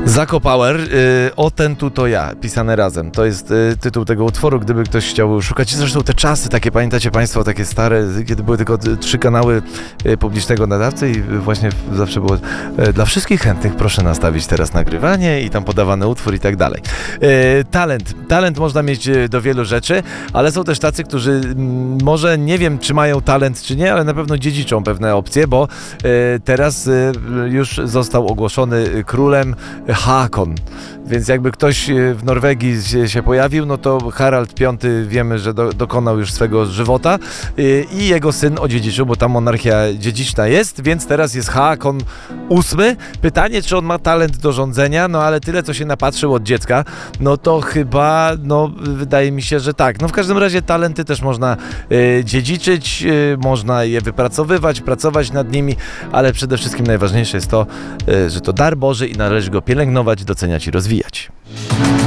Zako Power, o ten tu to ja, pisane razem. To jest tytuł tego utworu, gdyby ktoś chciał szukać. Zresztą te czasy takie, pamiętacie Państwo, takie stare, kiedy były tylko 3 kanały publicznego nadawcy i właśnie zawsze było dla wszystkich chętnych proszę nastawić teraz nagrywanie i tam podawany utwór i tak dalej. Talent można mieć do wielu rzeczy, ale są też tacy, którzy może nie wiem, czy mają talent, czy nie, ale na pewno dziedziczą pewne opcje, bo teraz już został ogłoszony królem Haakon. Więc jakby ktoś w Norwegii się pojawił, no to Harald V wiemy, że dokonał już swego żywota i jego syn odziedziczył, bo ta monarchia dziedziczna jest, więc teraz jest Haakon VIII. Pytanie, czy on ma talent do rządzenia, no ale tyle, co się napatrzył od dziecka, no to chyba, no wydaje mi się, że tak. No w każdym razie talenty też można dziedziczyć, można je wypracowywać, pracować nad nimi, ale przede wszystkim najważniejsze jest to, że to dar Boży i należy go pielęgnować, doceniać i rozwijać.